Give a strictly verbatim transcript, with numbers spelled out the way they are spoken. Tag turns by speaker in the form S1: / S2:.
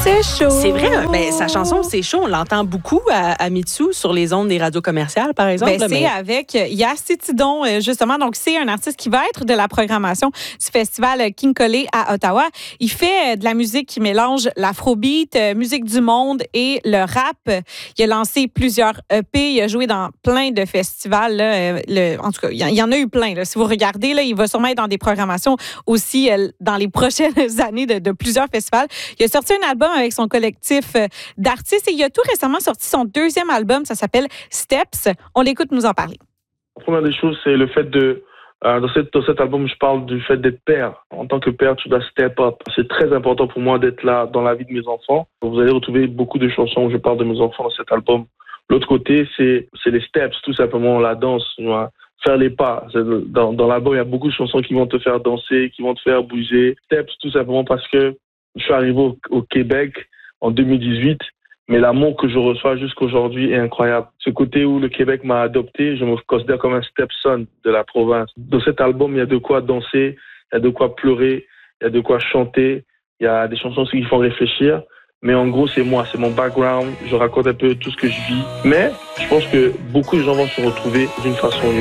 S1: C'est chaud.
S2: C'est vrai, ben, sa chanson C'est chaud, on l'entend beaucoup à, à Mitsou sur les ondes des radios commerciales, par exemple.
S1: Ben, c'est
S2: mais...
S1: avec Yassi Tidon, justement. Donc, c'est un artiste qui va être de la programmation du festival King Colé à Ottawa. Il fait de la musique qui mélange l'afrobeat, musique du monde et le rap. Il a lancé plusieurs E P. Il a joué dans plein de festivals. Là. Le, en tout cas, il y en a eu plein. Là. Si vous regardez, là, il va sûrement être dans des programmations aussi dans les prochaines années de, de plusieurs festivals. Il a sorti un album avec son collectif d'artistes et il a tout récemment sorti son deuxième album. Ça s'appelle Steps. On l'écoute nous en parler.
S3: La première des choses, c'est le fait de... Euh, dans, cette, dans cet album, je parle du fait d'être père. En tant que père, tu dois step up. C'est très important pour moi d'être là dans la vie de mes enfants. Vous allez retrouver beaucoup de chansons où je parle de mes enfants dans cet album. L'autre côté, c'est, c'est les steps, tout simplement, la danse. Tu vois. Faire les pas. Dans, dans l'album, il y a beaucoup de chansons qui vont te faire danser, qui vont te faire bouger. Steps, tout simplement parce que je suis arrivé au, au Québec en deux mille dix-huit, mais l'amour que je reçois jusqu'aujourd'hui est incroyable. Ce côté où le Québec m'a adopté, je me considère comme un stepson de la province. Dans cet album, il y a de quoi danser, il y a de quoi pleurer, il y a de quoi chanter, il y a des chansons qui font réfléchir. Mais en gros, c'est moi, c'est mon background. Je raconte un peu tout ce que je vis. Mais je pense que beaucoup de gens vont se retrouver d'une façon ou d'une autre.